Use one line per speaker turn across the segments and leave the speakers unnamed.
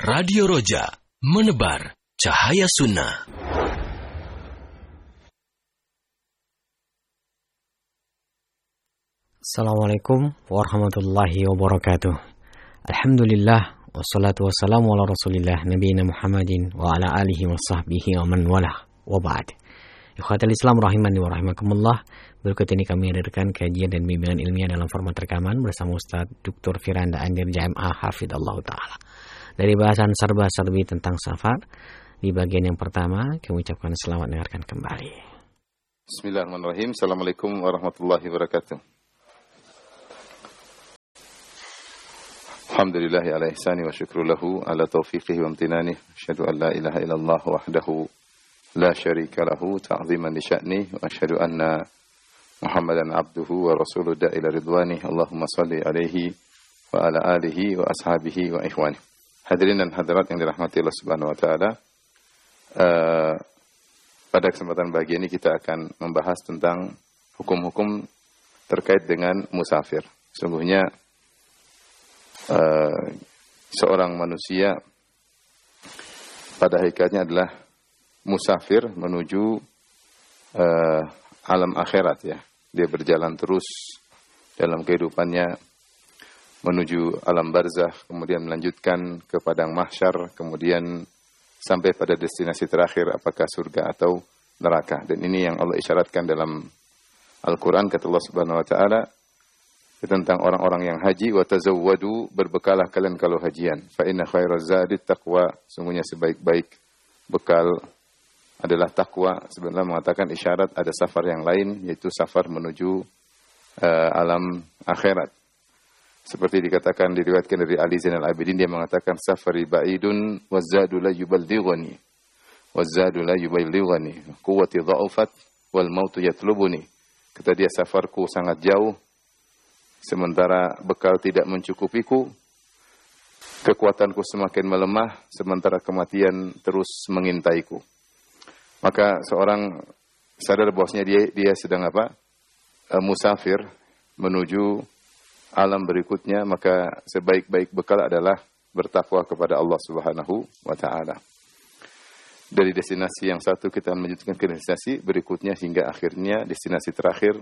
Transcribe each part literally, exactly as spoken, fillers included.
Radio Roja, menebar cahaya sunnah.
Assalamualaikum warahmatullahi wabarakatuh. Alhamdulillah, wassalatu wassalamu ala rasulillah nabiyina Muhammadin wa ala alihi wa sahbihi wa man walah wa ba'd. Ikhwatal Islam rahimani wa rahimakumullah. Berikut ini kami hadirkan kajian dan bimbingan ilmiah dalam format rekaman bersama Ustaz Doktor Firanda Andir J M A Hafidhallahu Ta'ala. Dari bahasan serba-serbi tentang safar, di bagian yang pertama kami ucapkan selamat dengarkan kembali.
Bismillahirrahmanirrahim. Assalamualaikum warahmatullahi wabarakatuh. Alhamdulillahi ala ihsani wa syukru lahu ala taufiqihi wa amtinani. Asyhadu an la ilaha illallah wahdahu la syarika lahu ta'ziman li sya'ni wa asyhadu anna Muhammadan abduhu wa rasuluhu da'ila ridwani. Allahumma salli alaihi wa ala alihi wa ashabihi wa ikhwani. Hadirin dan hadirat yang dirahmati Allah Subhanahu wa taala. Uh, pada kesempatan pagi ini kita akan membahas tentang hukum-hukum terkait dengan musafir. Sungguhnya uh, seorang manusia pada hakikatnya adalah musafir menuju uh, alam akhirat ya. Dia berjalan terus dalam kehidupannya menuju alam barzakh, kemudian melanjutkan ke padang mahsyar, kemudian sampai pada destinasi terakhir apakah surga atau neraka. Dan ini yang Allah isyaratkan dalam Al-Qur'an, kata Allah Subhanahu wa taala tentang orang-orang yang haji, wa tazawwadu, berbekalah kalian kalau hajian. Fa inna khairaz zadit taqwa, sungguhnya sebaik-baik bekal adalah takwa. Sebenarnya mengatakan isyarat ada safar yang lain, yaitu safar menuju uh, alam akhirat. Seperti dikatakan, diriwayatkan dari Ali Zainal Abidin, dia mengatakan safari ba'idun wazadu la yuballighuni wazadu la yuballighuni quwwati dha'ufat wal mautu yatlubuni. Kata dia, safarku sangat jauh sementara bekal tidak mencukupiku, kekuatanku semakin melemah sementara kematian terus mengintaiku. Maka seorang sadar bahwasanya dia dia sedang apa? E, musafir menuju alam berikutnya, maka sebaik-baik bekal adalah bertakwa kepada Allah Subhanahu wa taala. Dari destinasi yang satu kita melanjutkan ke destinasi berikutnya hingga akhirnya destinasi terakhir,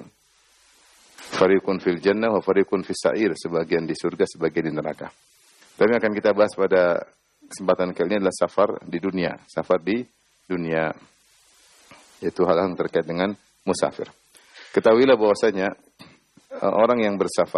fariqun fil jannah wa fariqun fis sa'ir, sebagian di surga, sebagian di neraka. Tapi akan kita bahas pada kesempatan kali ini adalah safar di dunia, safar di dunia, yaitu hal-hal yang terkait dengan musafir. Ketahuilah bahwasanya orang yang bersafar,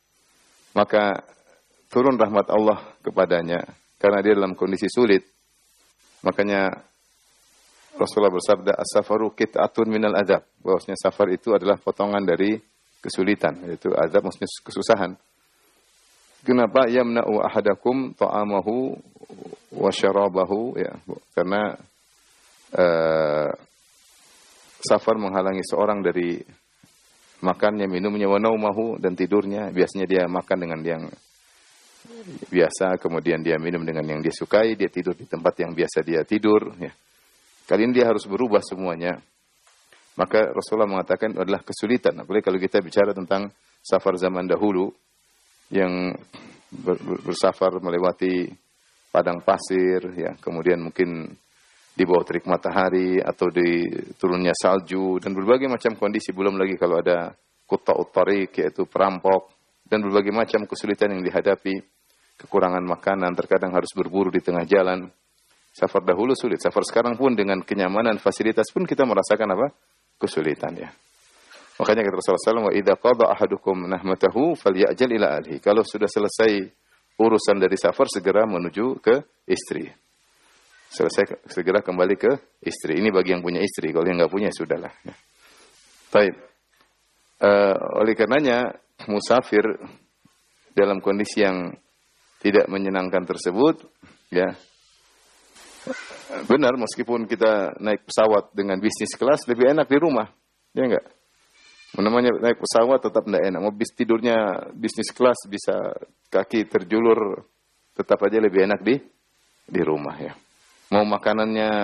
maka turun rahmat Allah kepadanya karena dia dalam kondisi sulit. Makanya Rasulullah bersabda, as-safaru qit'atun minal adab, bahwasanya safar itu adalah potongan dari kesulitan, yaitu adab maksudnya kesusahan. Kenapa? Yamna'u ahadakum ta'amahu wa syarabahu, ya, karena uh, safar menghalangi seorang dari makannya, minumnya, wa naumahu, dan tidurnya. Biasanya dia makan dengan yang biasa, kemudian dia minum dengan yang dia sukai, dia tidur di tempat yang biasa dia tidur. Ya. Kali ini dia harus berubah semuanya. Maka Rasulullah mengatakan adalah kesulitan. Apalagi kalau kita bicara tentang safar zaman dahulu, yang ber, ber, bersafar melewati padang pasir, ya, kemudian mungkin di bawah terik matahari atau di turunnya salju dan berbagai macam kondisi, belum lagi kalau ada quta'ut tariq, yaitu perampok, dan berbagai macam kesulitan yang dihadapi, kekurangan makanan, terkadang harus berburu di tengah jalan. Safar dahulu sulit, safar sekarang pun dengan kenyamanan fasilitas pun kita merasakan apa? Kesulitan, ya. Makanya kata Rasulullah sallallahu alaihi wasallam, wa idza qada ahadukum nahmatahu falyajal ila ahlihi. Kalau sudah selesai urusan dari safar, segera menuju ke istri. Selesai segera kembali ke istri. Ini bagi yang punya istri. Kalau yang nggak punya, sudahlah. Ya. Baik. Uh, oleh karenanya musafir dalam kondisi yang tidak menyenangkan tersebut, ya, benar, meskipun kita naik pesawat dengan bisnis kelas lebih enak di rumah, ya enggak? Namanya naik pesawat tetap tidak enak. Mau bis tidurnya bisnis kelas bisa kaki terjulur, tetap aja lebih enak di di rumah, ya. Mau makanannya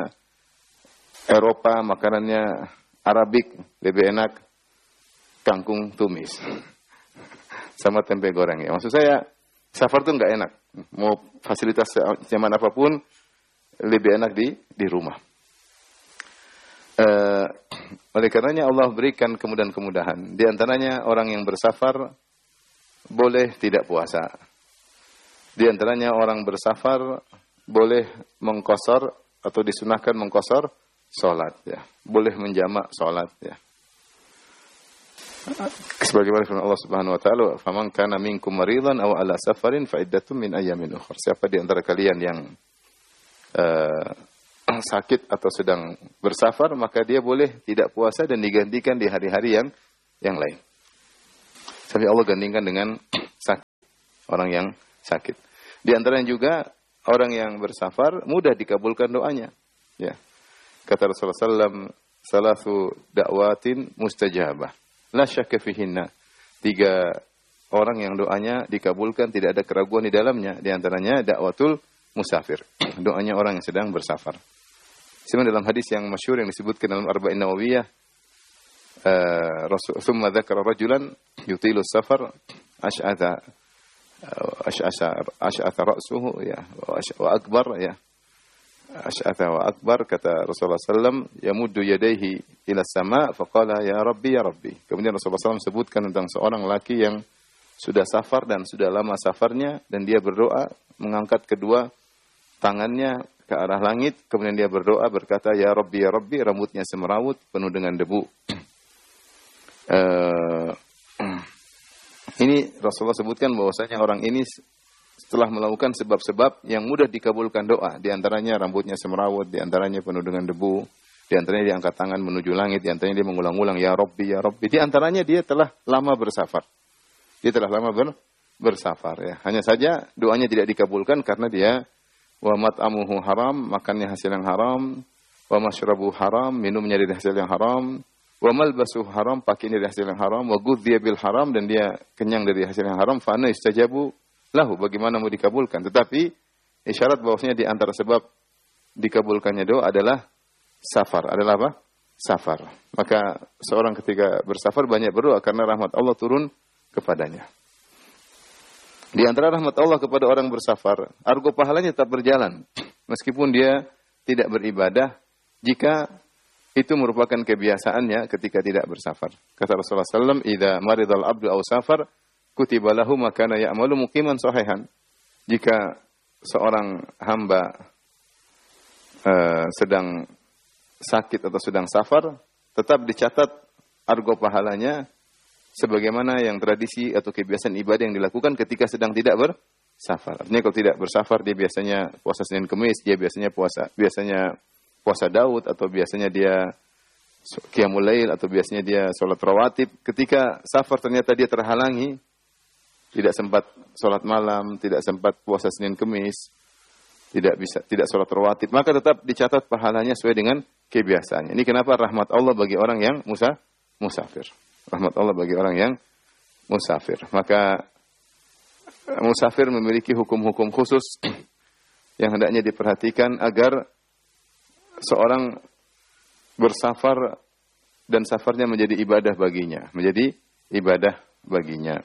Eropa, makanannya Arabik, lebih enak kangkung tumis sama tempe goreng, ya. Maksud saya Safar itu nggak enak. Mau fasilitas zaman apapun, lebih enak di di rumah. Uh, oleh karenanya Allah berikan kemudahan-kemudahan. Di antaranya orang yang bersafar boleh tidak puasa. Di antaranya orang bersafar boleh mengqasar atau disunahkan mengqasar salat, ya. Boleh menjamak salat, ya. Sebagaimana firman Allah Subhanahu wa taala, "Faman kana minkum maridan aw ala safarin fa iddatun min ayyamin ukhra." Siapa di antara kalian yang uh, sakit atau sedang bersafar, maka dia boleh tidak puasa dan digantikan di hari-hari yang yang lain. Sampai Allah gantikan dengan sakit, orang yang sakit. Di antaranya juga orang yang bersafar mudah dikabulkan doanya. Ya. Kata Rasulullah sallallahu alaihi wasallam, "Salasu da'watin mustajabah. La syakka fihinna." Tiga orang yang doanya dikabulkan, tidak ada keraguan di dalamnya. Di antaranya dakwatul musafir. Doanya orang yang sedang bersafar. Sebagaimana dalam hadis yang masyhur yang disebutkan dalam Arba'in Nawawiyah, uh, Rasul thumma dzakara rajulan yutilu safar asy'atha asy'atha asy'atha ra'suhu ya wa akbar ya. Asy'atha wa akbar, kata Rasulullah sallallahu alaihi wasallam, yamuddu yadayhi ila sama faqala ya rabbi ya rabbi. Kemudian Rasulullah sallallahu alaihi wasallam sebutkan tentang seorang laki yang sudah safar dan sudah lama safarnya, dan dia berdoa mengangkat kedua tangannya ke arah langit, kemudian dia berdoa berkata ya rabbi ya rabbi, rambutnya semerawut penuh dengan debu. uh, ini Rasulullah sebutkan bahwasanya orang ini setelah melakukan sebab-sebab yang mudah dikabulkan doa, di antaranya rambutnya semerawut, di antaranya penuh dengan debu, di antaranya dia angkat tangan menuju langit, di antaranya dia mengulang-ulang ya Rabbi ya Rabbi, di antaranya dia telah lama bersafar. Dia telah lama ber, bersafar ya. Hanya saja doanya tidak dikabulkan karena dia wa mat'amuhu haram, makannya hasil yang haram, wa masyrabu haram, minumnya dari hasil yang haram, wa malbasuhu haram, pakainya dari hasil yang haram, wa ghudhiya bil haram, dan dia kenyang dari hasil yang haram, fa anna yustajabu lahu, bagaimana mau dikabulkan. Tetapi isyarat bahwasanya di antara sebab dikabulkannya doa adalah safar. Adalah apa? Safar. Maka seorang ketika bersafar banyak berdoa karena rahmat Allah turun kepadanya. Di antara rahmat Allah kepada orang bersafar, argo pahalanya tetap berjalan meskipun dia tidak beribadah, jika itu merupakan kebiasaannya ketika tidak bersafar. Kata Rasulullah sallallahu alaihi wasallam, "Idza maridal abdu aw safar kutiba lahu ma kana ya'malu muqiman sahihan." Jika seorang hamba uh, sedang sakit atau sedang safar, tetap dicatat argo pahalanya sebagaimana yang tradisi atau kebiasaan ibadah yang dilakukan ketika sedang tidak bersafar. Artinya kalau tidak bersafar, dia biasanya puasa Senin Kemis, dia biasanya puasa biasanya puasa Daud, atau biasanya dia qiyamul lail, atau biasanya dia salat rawatib. Ketika safar ternyata dia terhalangi, tidak sempat sholat malam, tidak sempat puasa Senin Kemis, tidak bisa, tidak sholat rawatib, maka tetap dicatat pahalanya sesuai dengan kebiasaannya. Ini kenapa rahmat Allah bagi orang yang musa, musafir. Rahmat Allah bagi orang yang musafir. Maka musafir memiliki hukum-hukum khusus yang hendaknya diperhatikan agar seorang bersafar dan safarnya menjadi ibadah baginya, menjadi ibadah baginya.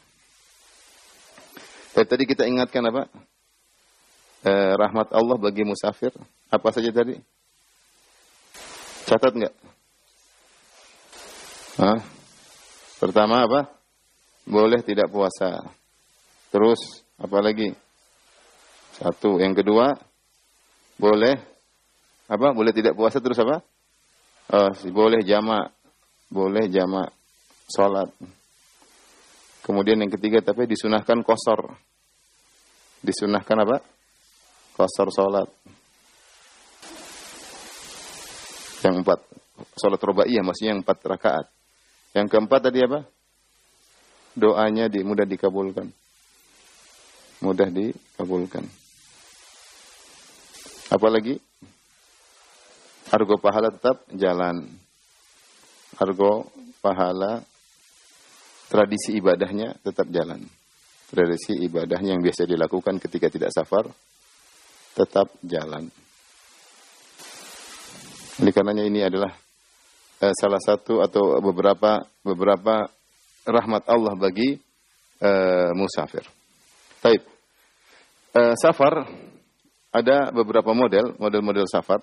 Dan tadi kita ingatkan apa? Eh, rahmat Allah bagi musafir. Apa saja tadi? Catat enggak? Hah? Pertama apa? Boleh tidak puasa. Terus apa lagi? Satu. Yang kedua, boleh apa? Boleh tidak puasa, terus apa? Oh, boleh jamak. Boleh jamak salat. Kemudian yang ketiga, tapi disunahkan qasar. Disunahkan apa? Qasar salat. Yang empat, salat rubaiyah, maksudnya yang empat rakaat. Yang keempat tadi apa? Doanya di, mudah dikabulkan. Mudah dikabulkan. Apalagi? Argo pahala tetap jalan. Argo pahala tradisi ibadahnya tetap jalan. Tradisi ibadahnya yang biasa dilakukan ketika tidak safar tetap jalan. Oleh karenanya ini adalah eh, salah satu atau beberapa beberapa rahmat Allah bagi eh, musafir. Baik. Uh, safar ada beberapa model, model-model safar.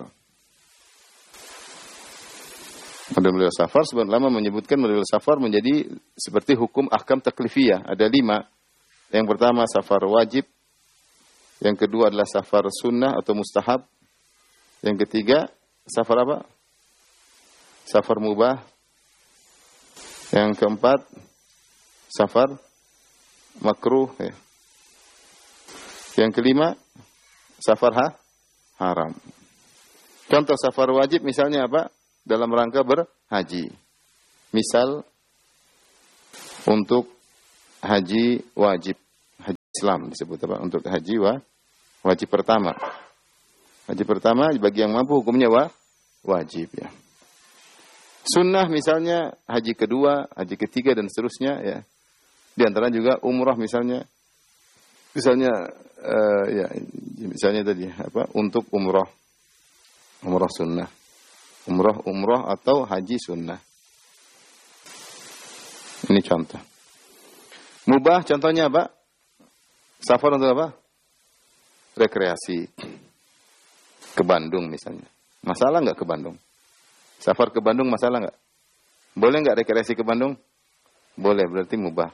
Model-model safar, sebenarnya lama menyebutkan model safar menjadi seperti hukum ahkam taklifiyah. Ada lima. Yang pertama safar wajib. Yang kedua adalah safar sunnah atau mustahab. Yang ketiga safar apa? Safar mubah. Yang keempat safar makruh. Ya. Yang kelima safar ha? haram. Contoh safar wajib misalnya apa? Dalam rangka berhaji. Misal untuk haji wajib. Haji Islam disebut apa? Untuk haji wa, wajib pertama. Haji pertama bagi yang mampu hukumnya wa, wajib ya. Sunnah misalnya haji kedua, haji ketiga dan seterusnya ya. Di antara juga umrah misalnya. Misalnya uh, ya misalnya tadi apa? Untuk umrah. Umrah sunnah. Umrah umrah atau haji sunnah. Ini contoh. Mubah contohnya apa? Safar untuk apa? Rekreasi. Ke Bandung misalnya. Masalah nggak ke Bandung? Safar ke Bandung masalah nggak? Boleh nggak rekreasi ke Bandung? Boleh, berarti mubah.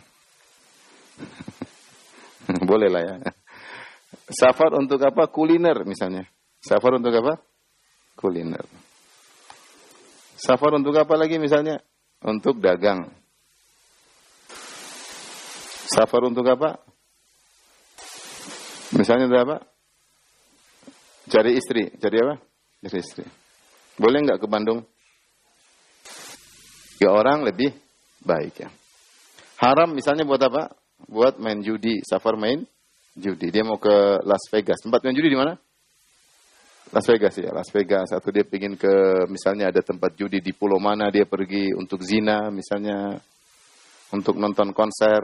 Boleh lah ya. Safar untuk apa? Kuliner misalnya. Safar untuk apa? Kuliner. Safar untuk apa lagi misalnya? Untuk dagang. Safar untuk apa? Misalnya untuk apa? Cari istri. Cari apa? Cari istri. Boleh nggak ke Bandung? Tiga orang lebih baik ya. Haram misalnya buat apa? Buat main judi. Safar main judi. Dia mau ke Las Vegas. Tempat main judi di mana? Las Vegas ya. Las Vegas. Atau dia ingin ke, misalnya ada tempat judi di pulau mana. Dia pergi untuk zina misalnya. Untuk nonton konser.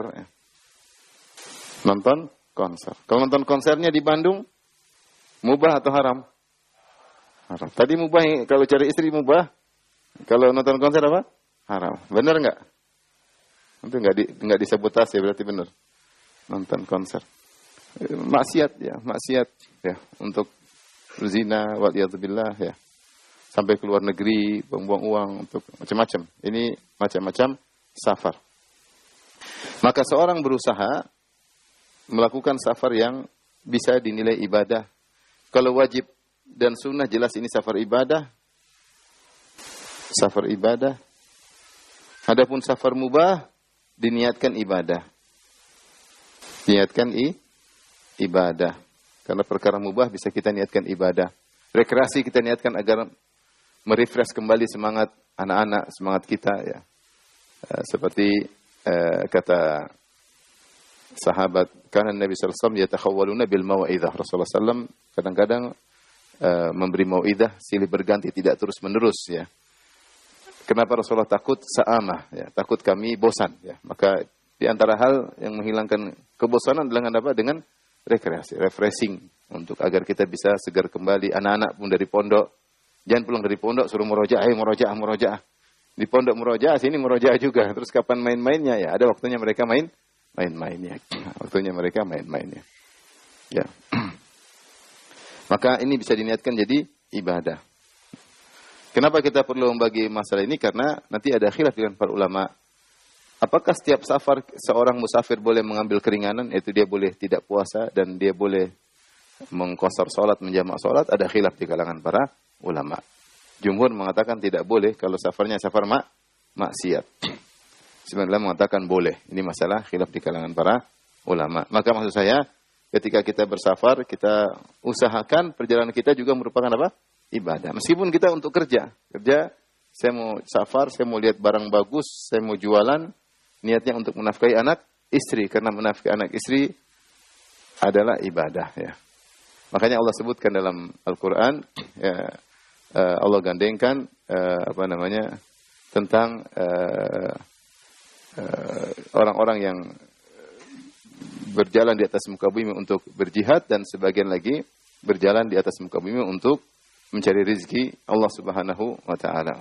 Nonton konser. Kalau nonton konsernya di Bandung, mubah atau haram? Haram. Tadi mubah, kalau cari istri mubah. Kalau nonton konser apa? Haram. Benar nggak? Itu nggak di, nggak disabotase, berarti benar. Nonton konser. Maksiat ya, maksiat ya. Untuk zina, wa'liyadzubillah ya. Sampai ke luar negeri, buang-buang uang untuk macam-macam. Ini macam-macam safar. Maka seorang berusaha melakukan safar yang bisa dinilai ibadah. Kalau wajib dan sunnah jelas ini safar ibadah. Safar ibadah. Adapun safar mubah diniatkan ibadah. Niatkan i, ibadah. Karena perkara mubah bisa kita niatkan ibadah. Rekreasi kita niatkan agar merefresh kembali semangat anak-anak, semangat kita ya. Uh, seperti uh, kata sahabat, karena Nabi sallallahu alaihi wasallam yatakhawwaluna bil mau'izah. Rasulullah sallallahu alaihi wasallam kadang-kadang uh, memberi mau'izah silih berganti, tidak terus-menerus ya. Kenapa Rasulullah takut sa'amah ya, takut kami bosan ya. Maka di antara hal yang menghilangkan kebosanan adalah apa? Dengan rekreasi, refreshing untuk agar kita bisa segar kembali. Anak-anak pun dari pondok, jangan pulang dari pondok suruh murojaah, ayo murojaah, murojaah. Di pondok murojaah, sini murojaah juga. Terus kapan main-mainnya ya? Ada waktunya mereka main main-mainnya. Waktunya mereka main-mainnya. Ya. Maka ini bisa diniatkan jadi ibadah. Kenapa kita perlu membagi masalah ini? Karena nanti ada khilaf dengan para ulama. Apakah setiap safar seorang musafir boleh mengambil keringanan? Yaitu dia boleh tidak puasa dan dia boleh mengqasar salat, menjamak salat. Ada khilaf di kalangan para ulama. Jumhur mengatakan tidak boleh kalau safarnya safar mak maksiat. Sebenarnya mengatakan boleh. Ini masalah khilaf di kalangan para ulama. Maka maksud saya, ketika kita bersafar, kita usahakan perjalanan kita juga merupakan apa? Ibadah. Meskipun kita untuk kerja. Kerja, saya mau safar, saya mau lihat barang bagus, saya mau jualan, niatnya untuk menafkahi anak istri. Karena menafkahi anak istri adalah ibadah. Ya. Makanya Allah sebutkan dalam Al-Quran, ya, Allah gandengkan, apa namanya, tentang uh, uh, orang-orang yang berjalan di atas muka bumi untuk berjihad dan sebagian lagi berjalan di atas muka bumi untuk mencari rezeki Allah Subhanahu wa taala.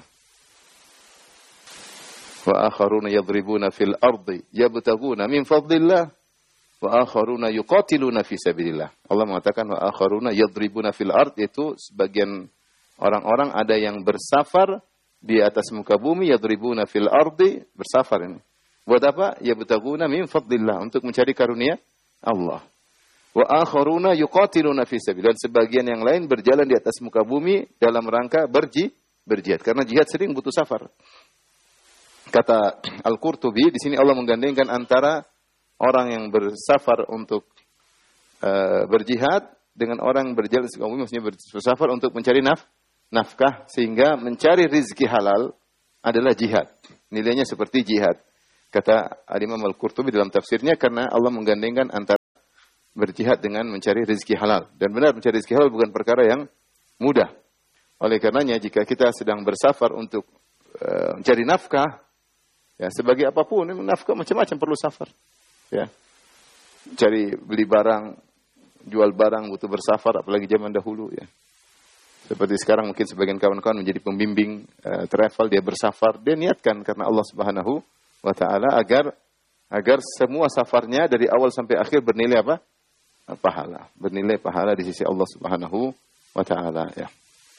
Wa akharuna yadribuna fil ardi yabtaguna min fadlillah wa akharuna yuqatiluna fi sabilillah. Allah mengatakan wa akharuna yadribuna fil ard, itu sebagian orang-orang ada yang bersafar di atas muka bumi, yadribuna fil ardi, bersafar ini. Buat apa? Yabtaguna min fadlillah, untuk mencari karunia Allah. Wa akharuna yuqatiluna fi sabilillah, dan sebagian yang lain berjalan di atas muka bumi dalam rangka berji, berjihad, karena jihad sering butuh safar. Kata Al-Qurtubi, di sini Allah menggandengkan antara orang yang bersafar untuk uh, berjihad dengan orang yang berjalan di muka bumi, maksudnya bersafar untuk mencari naf, nafkah, sehingga mencari rizki halal adalah jihad. Nilainya seperti jihad. Kata Al-Imam Al-Qurtubi dalam tafsirnya, karena Allah menggandengkan antara berjihad dengan mencari rizki halal. Dan benar, mencari rizki halal bukan perkara yang mudah. Oleh karenanya, jika kita sedang bersafar untuk uh, mencari nafkah, ya, sebagai apapun, nafkah macam-macam perlu safar. Ya, cari beli barang, jual barang butuh bersafar, apalagi zaman dahulu. Ya, seperti sekarang mungkin sebagian kawan-kawan menjadi pembimbing uh, travel, dia bersafar, dia niatkan karena Allah Subhanahu wa Ta'ala agar agar semua safarnya dari awal sampai akhir bernilai apa? Pahala, bernilai pahala di sisi Allah Subhanahu wa Ta'ala. Ya.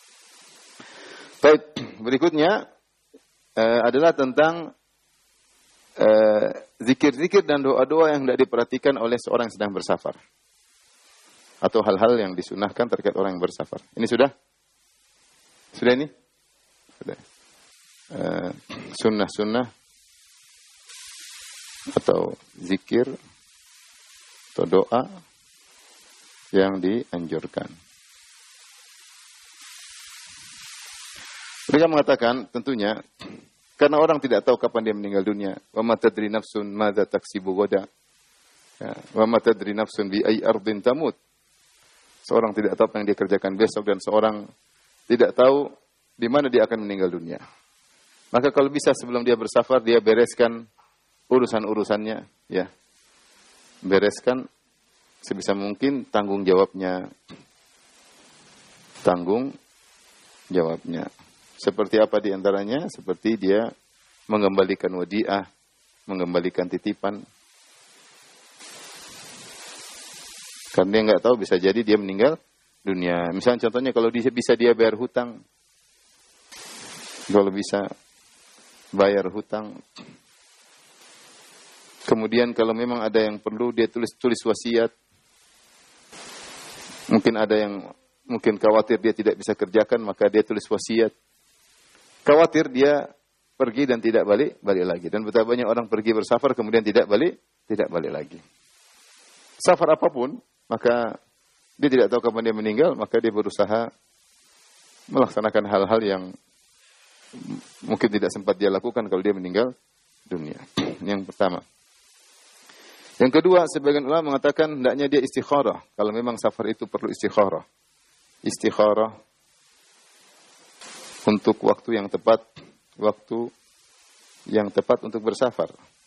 Baik, berikutnya uh, adalah tentang Uh, zikir-zikir dan doa-doa yang tidak diperhatikan oleh seorang yang sedang bersafar, atau hal-hal yang disunahkan terkait orang yang bersafar. Ini sudah? Sudah ini? Sudah. Uh, sunnah-sunnah atau zikir atau doa yang dianjurkan. Mereka mengatakan tentunya karena orang tidak tahu kapan dia meninggal dunia. Wa ma tadri nafsun madza taksibu ghadan. Ya, wa ma tadri nafsun bi ayyi ardin tamut. Seorang tidak tahu apa yang dia kerjakan besok, dan seorang tidak tahu di mana dia akan meninggal dunia. Maka kalau bisa sebelum dia bersafar, dia bereskan urusan-urusannya, ya. Bereskan sebisa mungkin tanggung jawabnya. Tanggung jawabnya. Seperti apa di antaranya? Seperti dia mengembalikan wadiah, mengembalikan titipan. Karena dia nggak tahu, bisa jadi dia meninggal dunia. Misalnya contohnya kalau dia bisa dia bayar hutang. Kalau bisa bayar hutang. Kemudian kalau memang ada yang perlu, dia tulis tulis wasiat. Mungkin ada yang mungkin khawatir dia tidak bisa kerjakan, maka dia tulis wasiat. Khawatir dia pergi dan tidak balik, balik lagi. Dan betapa banyak orang pergi bersafar kemudian tidak balik, tidak balik lagi. Safar apapun, maka dia tidak tahu kapan dia meninggal, maka dia berusaha melaksanakan hal-hal yang mungkin tidak sempat dia lakukan kalau dia meninggal dunia. Yang pertama. Yang kedua, sebagian ulama mengatakan hendaknya dia istikharah. Kalau memang safar itu perlu istikharah. Istikharah untuk waktu yang tepat, waktu yang tepat untuk bersafar.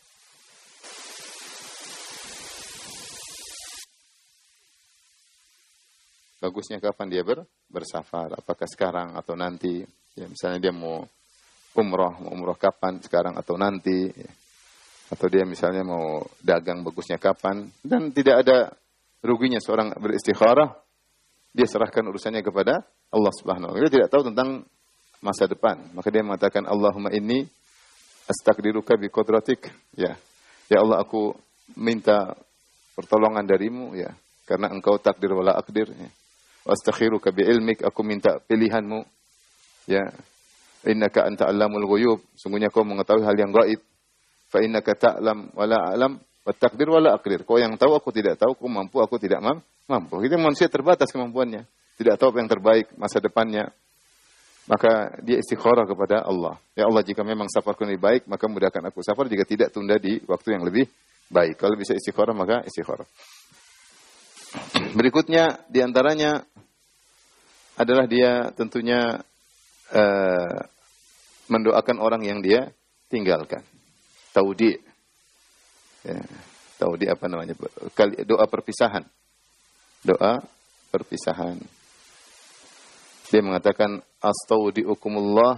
Bagusnya kapan dia ber, bersafar? Apakah sekarang atau nanti? Ya, misalnya dia mau umroh, mau umroh kapan? Sekarang atau nanti? Ya. Atau dia misalnya mau dagang, bagusnya kapan? Dan tidak ada ruginya seorang beristikharah. Dia serahkan urusannya kepada Allah Subhanahu wa Ta'ala. Dia tidak tahu tentang masa depan. Maka dia mengatakan, Allahumma inni astaqdiruka bi qudratik. Ya. Ya Allah, aku minta pertolongan darimu, ya. Karena engkau takdir wala aqdir, ya. Wa astakhiruka bi ilmik, aku minta pilihanmu. Ya. Innaka anta allamul ghuyub, sungguhnya kau mengetahui hal yang gaib. Fa innaka ta'lam wala a'lam wa taqdir wala aqdir. Kau yang tahu, aku tidak tahu, kau mampu, aku tidak mampu. Kita manusia terbatas kemampuannya. Tidak tahu apa yang terbaik masa depannya. Maka dia istikharah kepada Allah. Ya Allah, jika memang safarku lebih baik, maka mudahkan aku safar. Jika tidak, tunda di waktu yang lebih baik. Kalau bisa istikharah, maka istikharah. Berikutnya, diantaranya adalah dia tentunya uh, mendoakan orang yang dia tinggalkan. Taudi. Ya, taudi apa namanya? Doa perpisahan. Doa perpisahan. Dia mengatakan astaudiukumullah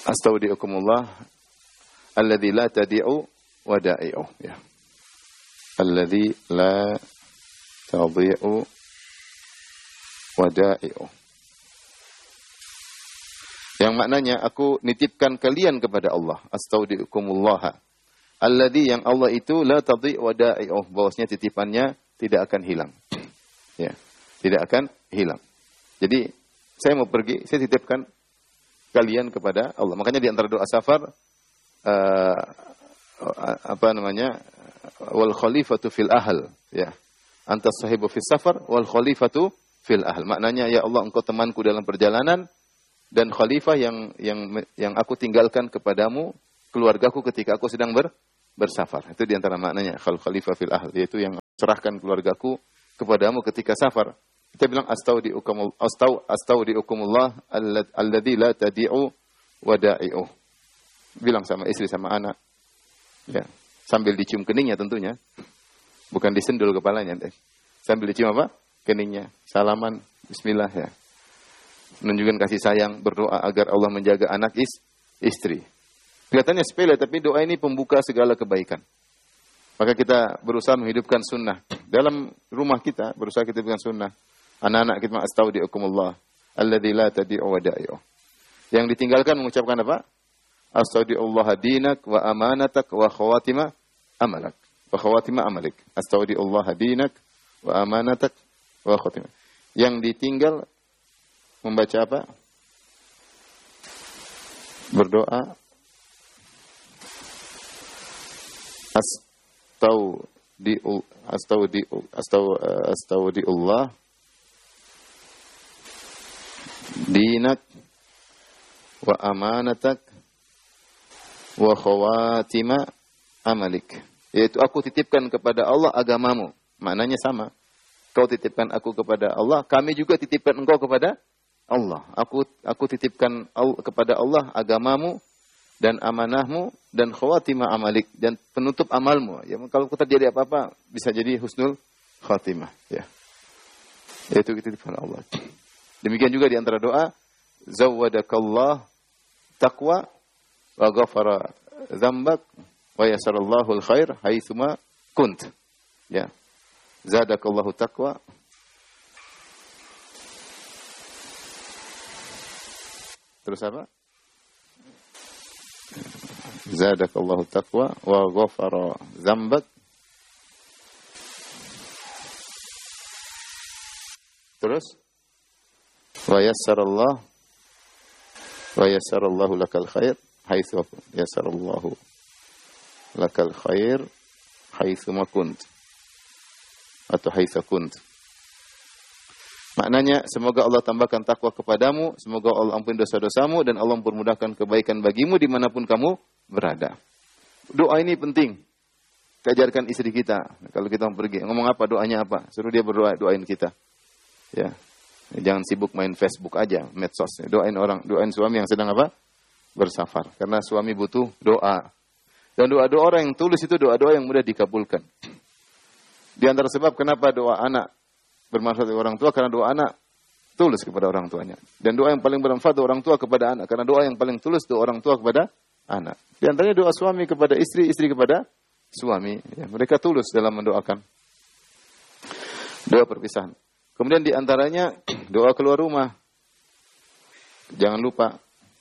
astaudiukumullah alladzi la tadi'u wada'i'u, ya. alladzi la tadhi'u wada'i'u. Yang maknanya aku nitipkan kalian kepada Allah. Astaudi'ukumullaha. Alladzi yang Allah itu la tadhi'u wada'i'u. Bahwasanya titipannya tidak akan hilang. Ya, tidak akan hilang. Jadi saya mau pergi, saya titipkan kalian kepada Allah. Makanya di antara doa safar uh, apa namanya? Wal khalifatu fil ahl, ya. Anta sahibu fis safar wal khalifatu fil ahl. Maknanya ya Allah engkau temanku dalam perjalanan dan khalifah yang yang yang aku tinggalkan kepadamu keluargaku ketika aku sedang ber, bersafar. Itu di antara maknanya khal khalifah fil ahl, yaitu yang serahkan keluargaku kepadamu ketika safar. Kita bilang astaudiukumullah astau astaudiukumullah alladzi la tadi'u wada'i'u. Bilang sama istri sama anak. Ya, sambil dicium keningnya tentunya. Bukan disendul kepalanya. Sambil dicium apa? Keningnya. Salaman, bismillah ya. Menunjukkan kasih sayang, berdoa agar Allah menjaga anak is, istri. Kelihatannya sepele, tapi doa ini pembuka segala kebaikan. Maka kita berusaha menghidupkan sunnah. Dalam rumah kita, berusaha kita hidupkan sunnah. Anak-anak kita astaudiukumullah alladzi la tadi'u wada'i'u. Yang ditinggalkan mengucapkan apa? Astaudiullah dinak wa amanatak wa khawatima amalak. Wa khawatima amalik. Astaudiullah dinak wa amanatak wa khawatima. Yang ditinggal membaca apa? Berdoa Astaudiul astaudiul astaudiullah dinak wa amanatak wa khawatima amalik. Yaitu aku titipkan kepada Allah agamamu. Maknanya sama. Kau titipkan aku kepada Allah, kami juga titipkan engkau kepada Allah. Aku aku titipkan al, kepada Allah agamamu dan amanahmu dan khawatima amalik dan penutup amalmu. Ya, kalau terjadi apa-apa bisa jadi husnul khatimah, ya. Yaitu titipkan Allah. Demikian juga di antara doa, zawwadakallah taqwa wa ghafara dzambak wa yasarallahu alkhair haitsuma kunt. Ya. Zadakallahu taqwa. Terus apa? Zadakallahu taqwa wa ghafara dzambak. Terus wa yassarallahu wa yassarallahu lakal khair haitsu yassarallahu lakal khair haitsu ma kunt atau haitsu kunt. Maknanya semoga Allah tambahkan takwa kepadamu, semoga Allah ampuni dosa-dosamu dan Allah mempermudahkan kebaikan bagimu dimanapun kamu berada. Doa ini penting. Ajarkan istri kita kalau kita mau pergi, ngomong apa doanya apa? Suruh dia berdoa, doain kita. Ya. Jangan sibuk main Facebook aja, medsos. Doain orang, doain suami yang sedang apa? Bersafar. Karena suami butuh doa. Dan doa-doa orang yang tulus itu doa-doa yang mudah dikabulkan. Di antara sebab kenapa doa anak bermanfaat orang tua, karena doa anak tulus kepada orang tuanya. Dan doa yang paling bermanfaat doa orang tua kepada anak. Karena doa yang paling tulus doa orang tua kepada anak. Di antaranya doa suami kepada istri, istri kepada suami. Ya, mereka tulus dalam mendoakan. Doa perpisahan. Kemudian di antaranya doa keluar rumah. Jangan lupa.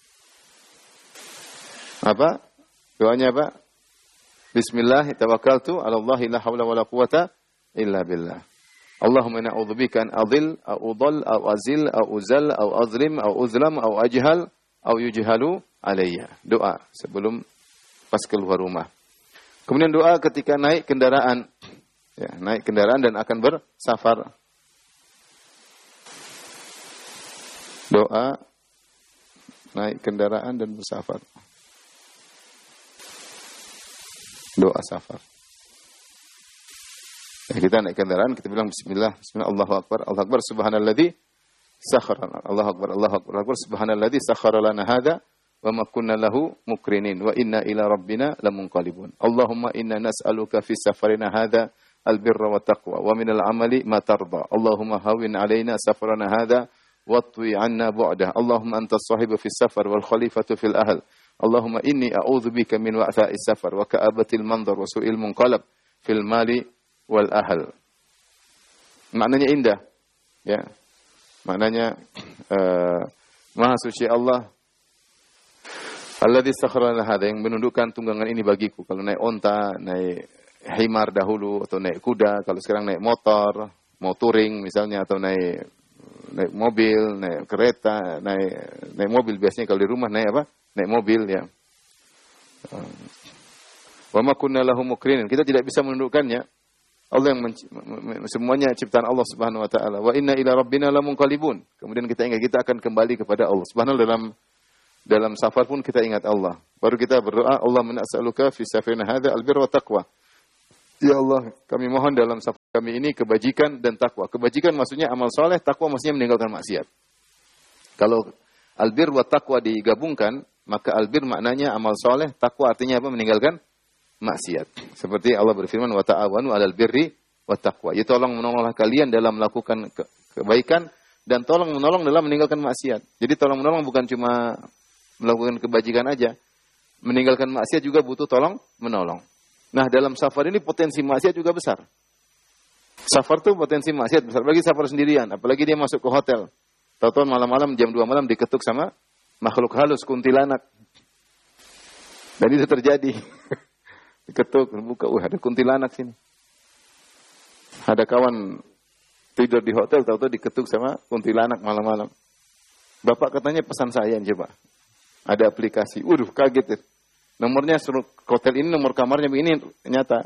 Apa? Doanya apa? Bismillah tawakkaltu 'ala Allah la haula wala quwata illa billah. Allahumma na'udzubika an adil au udall au azil au uzal au azlim au uzlam au ajhal au yujhalu alayya. Doa sebelum pas keluar rumah. Kemudian doa ketika naik kendaraan. Ya, naik kendaraan dan akan bersafar. Doa naik kendaraan dan bersafar. Doa safar. Ya, kita naik kendaraan, kita bilang bismillah, bismillah, Allahu akbar, Allahu akbar, subhanalladzi sakhara, Allahu akbar, Allahu akbar, Allahu akbar, subhanalladzi sakhara lana hadza wa ma kunna lahu muqrinin wa inna ila rabbina lamunqalibun. Allahumma inna nas'aluka fi safarina hadza albirra wa taqwa wa minal amali ma tarda. Allahumma hawwin alaina safarana hadza watwi 'anna bu'dah. Allahumma antas sahibu fis safar wal khalifatu fil ahl. Allahumma inni a'udzubika min wa'tha'is safar wa ka'abatil manzar wa su'il munqalab fil mali wal ahl. Maknanya indah, ya. Maknanya uh, Maha suci Allah. Alladzi sakhkhara lana hadza, yang menundukkan tunggangan ini bagiku. Kalau naik onta, naik himar dahulu, atau naik kuda, kalau sekarang naik motor, mau touring misalnya, atau naik naik mobil, naik kereta, naik naik mobil biasanya kalau di rumah naik apa? Naik mobil, ya. Wa ma kunna lahu mukrinin. Kita tidak bisa menundukkannya. Allah yang semuanya ciptaan Allah Subhanahu wa taala. Wa inna ila rabbina lamunqalibun. Kemudian kita ingat kita akan kembali kepada Allah. Subhanallah, dalam dalam safar pun kita ingat Allah. Baru kita berdoa, Allahumma nas'aluka fi safarina hadza albirra wa taqwa. Ya Allah, kami mohon dalam safar kami ini kebajikan dan takwa. Kebajikan maksudnya amal soleh, takwa maksudnya meninggalkan maksiat. Kalau albir wa taqwa digabungkan, maka albir maknanya amal soleh, takwa artinya apa? Meninggalkan maksiat. Seperti Allah berfirman, wa ta'awanu 'alal birri wa taqwa. Ya, tolong menolonglah kalian dalam melakukan ke kebaikan dan tolong menolong dalam meninggalkan maksiat. Jadi tolong menolong bukan cuma melakukan kebajikan aja. Meninggalkan maksiat juga butuh tolong menolong. Nah, dalam safar ini potensi maksiat juga besar. Safar tuh potensi maksiat besar. Bagi safar sendirian, apalagi dia masuk ke hotel. Tahu-tahu malam-malam jam dua malam diketuk sama makhluk halus, kuntilanak. Dan itu terjadi. Diketuk, buka, wah ada kuntilanak sini. Ada kawan tidur di hotel, tahu-tahu diketuk sama kuntilanak malam-malam. Bapak katanya pesan saya, coba. Ada aplikasi. Waduh, kaget ya. Nomornya suruh hotel ini, nomor kamarnya begini, nyata.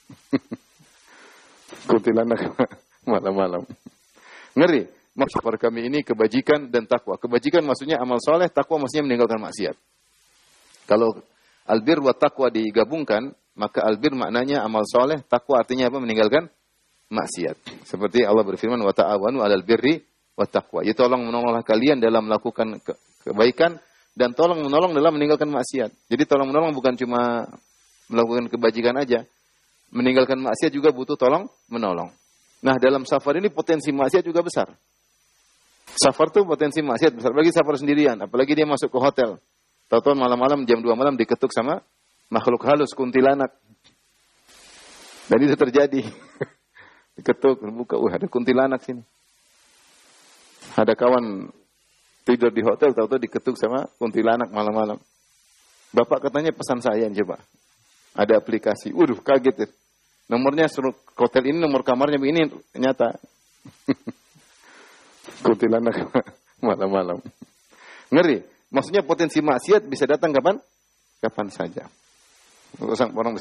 Kuntilanak malam-malam. Ngeri. Maksud kami ini kebajikan dan takwa. Kebajikan maksudnya amal soleh, takwa maksudnya meninggalkan maksiat. Kalau albir wa taqwa digabungkan, maka albir maknanya amal soleh, takwa artinya apa? Meninggalkan maksiat. Seperti Allah berfirman, wa ta'awanu 'alal birri wa taqwa. Ya, tolong menolonglah kalian dalam melakukan ke kebaikan dan tolong menolong dalam meninggalkan maksiat. Jadi tolong menolong bukan cuma melakukan kebajikan aja. Meninggalkan maksiat juga butuh tolong menolong. Nah, dalam safar ini potensi maksiat juga besar. Safar tuh potensi maksiat besar. Bagi safar sendirian, apalagi dia masuk ke hotel. Tahu-tahu malam-malam jam dua malam diketuk sama makhluk halus, kuntilanak. Dan itu terjadi. Diketuk, buka, wah ada kuntilanak sini. Ada kawan tidur di hotel, tahu-tahu diketuk sama kuntilanak malam-malam. Bapak katanya pesan saya, coba. Ada aplikasi. Waduh, kaget ya. Nomornya suruh hotel ini, nomor kamarnya begini, nyata. Kuntilanak malam-malam. Ngeri. Maksudnya potensi maksiat bisa datang kapan? Kapan saja. Orang